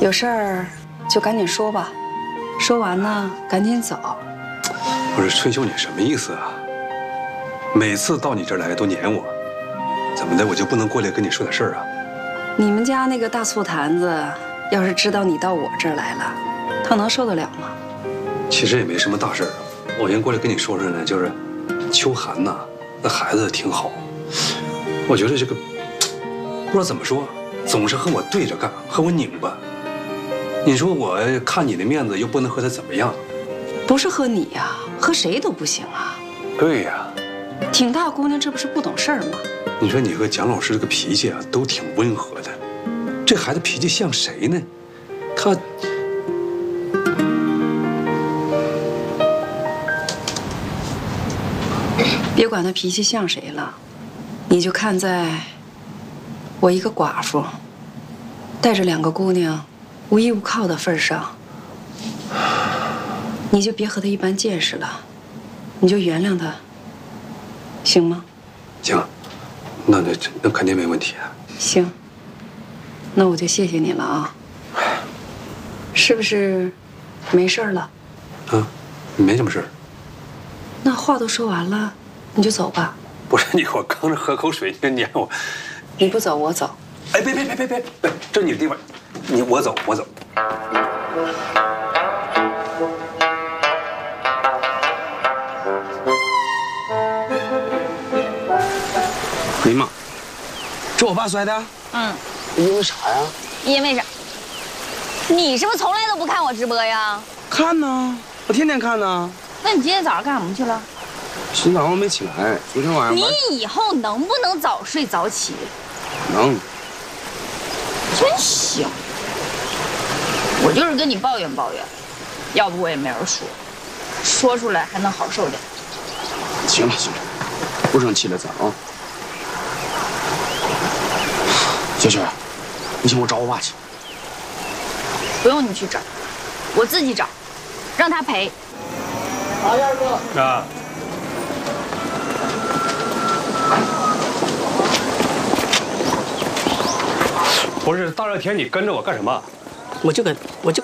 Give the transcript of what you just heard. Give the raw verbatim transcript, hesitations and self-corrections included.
有事儿就赶紧说吧，说完呢赶紧走。 不是春秀，你什么意思啊？每次到你这儿来都撵我，怎么的？我就不能过来跟你说点事儿啊？ 你们家那个大醋坛子，要是知道你到我这儿来了，他能受得了吗？ 其实也没什么大事儿，我先过来跟你说说呢，就是秋寒呐，那孩子挺好，我觉得这个不知道怎么说，总是和我对着干，和我拧巴。你说我看你的面子，又不能和他怎么样？ 不是和你呀、啊，和谁都不行啊。 对呀， 挺大姑娘，这不是不懂事儿吗？ 你说你和蒋老师这个脾气啊，都挺温和的，这孩子脾气像谁呢？他。 别管他脾气像谁了，你就看在我一个寡妇带着两个姑娘无依无靠的份上，你就别和他一般见识了，你就原谅他，行吗？ 行，那那那肯定没问题啊。 行，那我就谢谢你了啊。是不是没事了？ 啊，没什么事儿。 那话都说完了。你就走吧。 不是你，我刚喝口水，你就撵我。 你不走，我走。 哎，别别别别别，这是你的地方，你我走我走。 哎呀妈，这我爸摔的？ 嗯。 因为啥呀？ 因为啥？你是不是从来都不看我直播呀？ 看呢，我天天看呢。 那你今天早上干什么去了？ 今天早上没起来，昨天晚上。 你以后能不能早睡早起？ 能。 真行。我就是跟你抱怨抱怨，要不我也没人说，说出来还能好受点。 行了行了，不生气了咱啊。小雪，你请我找我爸去。 不用你去找，我自己找，让他赔。 好，燕哥。 啊。不是大热天你跟着我干什么？ 我就跟我就。